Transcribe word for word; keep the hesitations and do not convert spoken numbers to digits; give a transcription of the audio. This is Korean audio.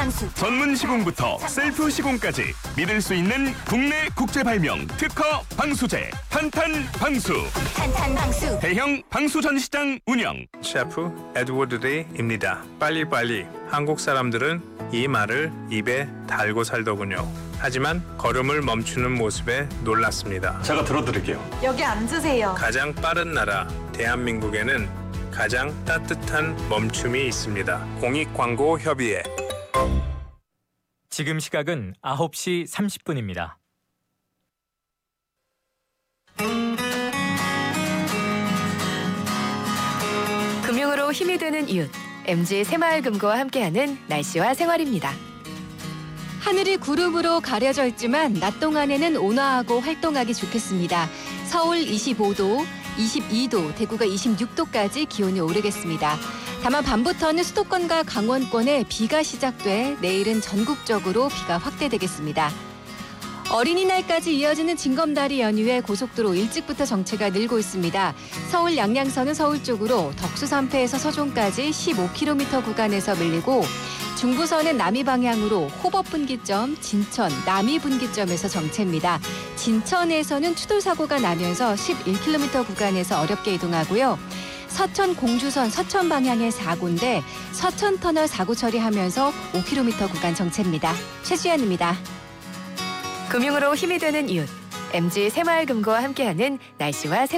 방수. 전문 시공부터 셀프 시공까지 믿을 수 있는 국내 국제 발명 특허 방수제 탄탄 방수. 탄탄 방수. 대형 방수 전시장 운영. 셰프 에드워드 레이입니다. 빨리빨리. 한국 사람들은 이 말을 입에 달고 살더군요. 하지만 걸음을 멈추는 모습에 놀랐습니다. 제가 들어드릴게요. 여기 앉으세요. 가장 빠른 나라 대한민국에는 가장 따뜻한 멈춤이 있습니다. 공익광고협의회. 지금 시각은 아홉 시 삼십 분입니다. 금융으로 힘이 되는 이웃, 엠지 새마을금고와 함께하는 날씨와 생활입니다. 하늘이 구름으로 가려져 있지만 낮 동안에는 온화하고 활동하기 좋겠습니다. 서울 이십오 도, 이십이 도, 대구가 이십육 도까지 기온이 오르겠습니다. 다만 밤부터는 수도권과 강원권에 비가 시작돼 내일은 전국적으로 비가 확대되겠습니다. 어린이날까지 이어지는 징검다리 연휴에 고속도로 일찍부터 정체가 늘고 있습니다. 서울 양양선은 서울 쪽으로 덕수산패에서 서종까지 십오 킬로미터 구간에서 밀리고 중부선은 남이 방향으로 호법분기점, 진천, 남이분기점에서 정체입니다. 진천에서는 추돌사고가 나면서 십일 킬로미터 구간에서 어렵게 이동하고요. 서천 공주선 서천 방향의 사고인데 서천터널 사고 처리하면서 오 킬로미터 구간 정체입니다. 최수연입니다. 금융으로 힘이 되는 이웃, 엠지 새마을금고와 함께하는 날씨와 생활